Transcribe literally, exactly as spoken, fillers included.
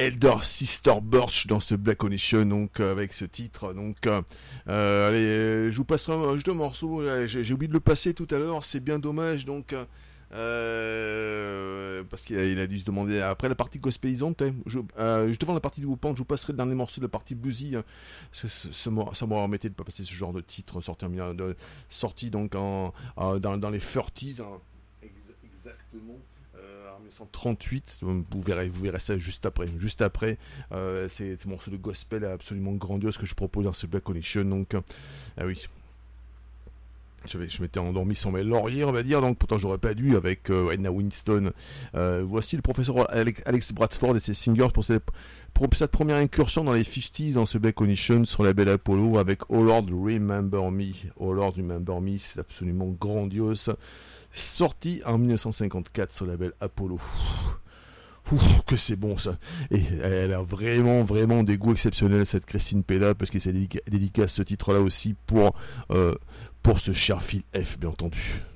Elder Sister Birch dans ce Black Condition, donc euh, avec ce titre. Donc, euh, euh, allez, je vous passerai un, juste un morceau. J'ai, j'ai oublié de le passer tout à l'heure, c'est bien dommage. Donc, euh, parce qu'il a, il a dû se demander après la partie gospelisante. Hein, je, euh, juste avant la partie de Whoopant, je vous passerai le dernier morceau de la partie bluesy. Hein, ça, ça, ça m'aurait remetté de pas passer ce genre de titre sorti, en, de, sorti donc en, en, dans, dans les forties. Hein, exactement. En mille neuf cent trente-huit, vous verrez, vous verrez ça juste après. Juste après, euh, c'est ce morceau de gospel absolument grandiose que je propose dans ce Black Connection. Donc, euh, ah oui, je, vais, je m'étais endormi sur mes lauriers, on va dire. Donc, pourtant, j'aurais pas dû avec euh, Edna Winston. Euh, voici le professeur Alex, Alex Bradford et ses singers pour, ses, pour cette première incursion dans les cinquantaines dans ce Black Connection sur la belle Apollo avec Oh Lord Remember Me. Oh Lord Remember Me, c'est absolument grandiose. Sorti en mille neuf cent cinquante-quatre sur le label Apollo. Ouh, que c'est bon ça. Et elle a vraiment, vraiment des goûts exceptionnels, cette Christine Pella, parce que c'est dédica- dédicace ce titre-là aussi pour, euh, pour ce cher Phil F, bien entendu.